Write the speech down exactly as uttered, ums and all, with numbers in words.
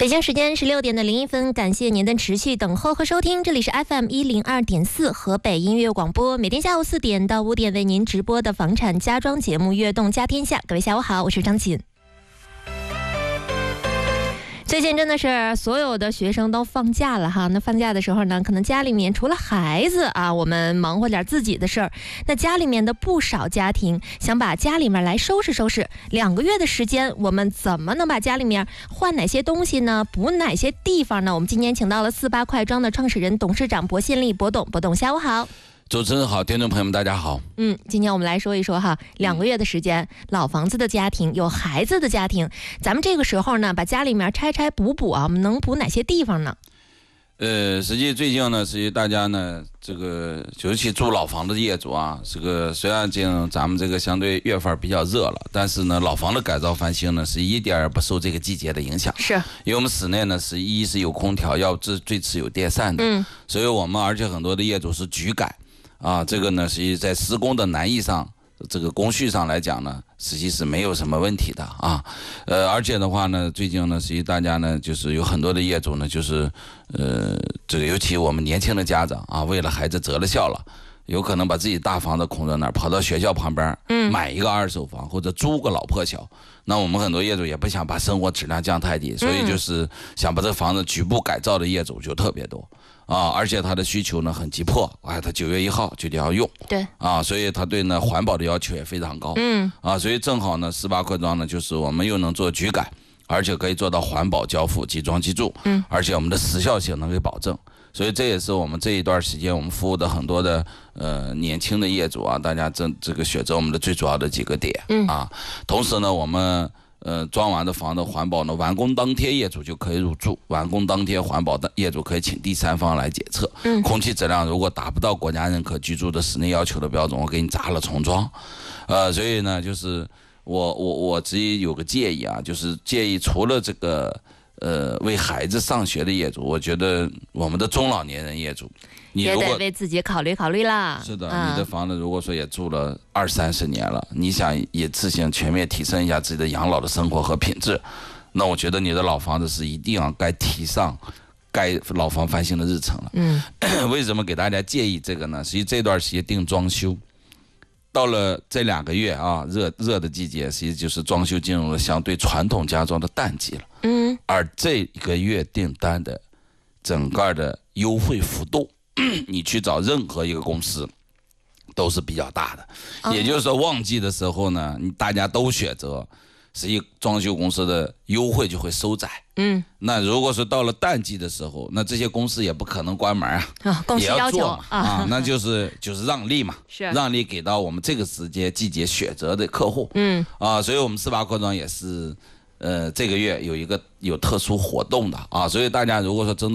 北京时间十六点的零一分，感谢您的持续等候和收听，这里是 F M 一零二点四河北音乐广播，每天下午四点到五点为您直播的房产家装节目《悦动家天下》。各位下午好，我是张锦。最近真的是所有的学生都放假了哈，那放假的时候呢，可能家里面除了孩子啊，我们忙活点自己的事儿，那家里面的不少家庭想把家里面来收拾收拾，两个月的时间，我们怎么能把家里面换哪些东西呢？补哪些地方呢？我们今天请到了四八快装的创始人、董事长薄信利薄董，薄董下午好。 主持人好，听众朋友们大家好。 嗯，今天我们来说一说哈，两个月的时间，嗯、老房子的家庭，有孩子的家庭，咱们这个时候呢，把家里面拆拆补补啊，我们能补哪些地方呢？ 呃，实际最近呢，实际大家呢，这个尤其住老房的业主啊，这个虽然这样咱们这个相对月份比较热了，但是呢，老房的改造翻新呢，是一点儿不受这个季节的影响。 是， 因为我们室内呢，是一是有空调，要最最次有电扇的，嗯，所以我们而且很多的业主是局改。啊，这个呢，实际在施工的难易上，这个工序上来讲呢，实际是没有什么问题的啊。呃，而且的话呢，最近呢，实际大家呢，就是有很多的业主呢，就是呃，这个尤其我们年轻的家长啊，为了孩子择了校了，有可能把自己大房子空在那儿，跑到学校旁边，嗯，买一个二手房或者租个老破小。那我们很多业主也不想把生活质量降太低，所以就是想把这房子局部改造的业主就特别多。啊，而且他的需求呢很急迫，哎，他九月一号就得要用， 对， 啊，所以他对呢环保的要求也非常高，嗯，啊，所以正好呢，四八快装呢，就是我们又能做局改，而且可以做到环保交付、即装即住，嗯，而且我们的时效性能给保证，所以这也是我们这一段时间我们服务的很多的呃年轻的业主啊，大家这这个选择我们的最主要的几个点，嗯，啊，同时呢，我们。呃，装完的房子环保呢，完工当天业主就可以入住，完工当天环保的业主可以请第三方来检测。嗯，空气质量如果达不到国家认可居住的室内要求的标准，我给你砸了重装。呃，所以呢，就是我我我自己有个建议啊，就是建议除了这个呃为孩子上学的业主，我觉得我们的中老年人业主。 也得为自己考虑考虑啦。 是的，嗯、你的房子如果说也住了二三十年了，你想一次性全面提升一下自己的养老的生活和品质，那我觉得你的老房子是一定要该提上该老房翻新的日程了。嗯，为什么给大家建议这个呢？实际这段时间定装修，到了这两个月啊，热热的季节，实际就是装修进入了相对传统家装的淡季了。嗯，而这个月订单的整个的优惠幅度。你去找任何一个公司都是比较大的，哦、也就是说旺季的时候呢，你大家都选择，实际装修公司的优惠就会收窄。嗯，那如果是到了淡季的时候，那这些公司也不可能关门啊，啊公司要求啊, 啊，那就是就是让利嘛，是让利给到我们这个时间季节选择的客户。嗯，啊，所以我们四八快装也是，呃，这个月有一个有特殊活动的啊，所以大家如果说真的。